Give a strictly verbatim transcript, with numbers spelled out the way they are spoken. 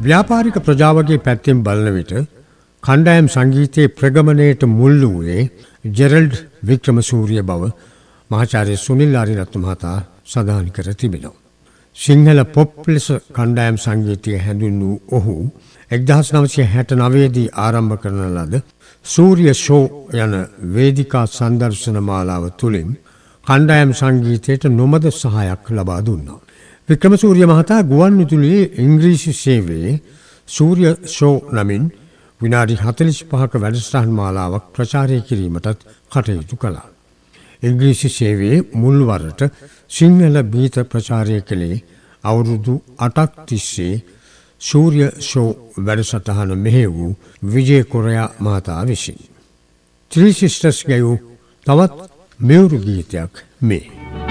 ව්‍යාපාරික ප්‍රජාවගේ පැත්තෙන් බලන විට කණ්ඩායම් සංගීතයේ ප්‍රගමනයට මුල් වූයේ ජෙරල්ඩ් වික්‍රමසූරිය බව මහාචාර්ය සුනිල් ආරියරත්න මහතා සඳහන් කර තිබෙනවා. සිංහල පොප් ලෙස කණ්ඩායම් සංගීතය හැඳින් වූ ඔහු එක්දහස් නවසිය හැට නවය දී ආරම්භ කරන ලද සූරිය ෂෝ යන වේදිකා සංදර්ශන මාලාව තුළින් කණ්ඩායම් සංගීතයට නොමද සහායක් ලබා දුන්නා. වික්‍රමසූරිය මහතා ගුවන් විදුලියේ ඉංග්‍රීසි සේවයේ සූරිය ෂෝ නමින් විනාඩි හතළිස් පහක වැඩසටහන් මාලාවක් ප්‍රචාරය කිරීමටත් කටයුතු කළා. ඉංග්‍රීසි සේවයේ මුල්වරට සිංහල ගීත ප්‍රචාරය කළේ අවුරුදු අටක් තිස්සේ සූරිය ෂෝ වැඩසටහන මෙහෙය වූ විජය කොරයා මහතා විසින්. ත්‍රී සිස්ටර්ස් ගැයූ තවත් මෙවුරු ගීතයක් මේ.